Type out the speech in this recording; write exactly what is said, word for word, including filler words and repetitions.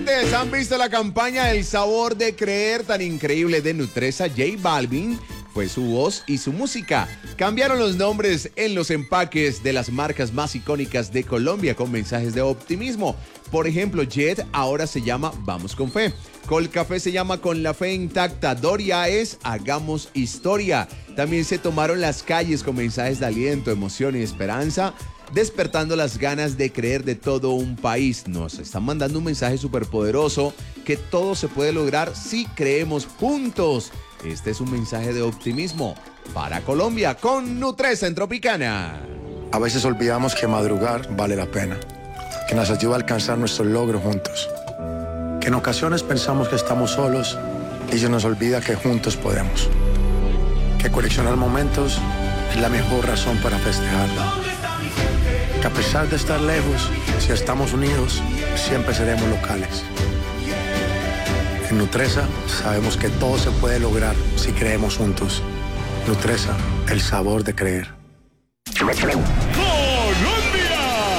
oyentes, ¿han visto la campaña El sabor de creer tan increíble de Nutresa? J Balvin fue su voz y su música. Cambiaron los nombres en los empaques de las marcas más icónicas de Colombia con mensajes de optimismo. Por ejemplo, Jet ahora se llama Vamos con Fe. Colcafé se llama Con la Fe Intacta. Doria es Hagamos Historia. También se tomaron las calles con mensajes de aliento, emoción y esperanza, despertando las ganas de creer de todo un país. Nos están mandando un mensaje súper poderoso que todo se puede lograr si creemos juntos. Este es un mensaje de optimismo para Colombia con Nutresa en Tropicana. A veces olvidamos que madrugar vale la pena, que nos ayuda a alcanzar nuestros logros juntos, que en ocasiones pensamos que estamos solos y se nos olvida que juntos podemos, que coleccionar momentos es la mejor razón para festejarlo, que a pesar de estar lejos, si estamos unidos, siempre seremos locales. En Nutresa sabemos que todo se puede lograr si creemos juntos. Nutresa, el sabor de creer.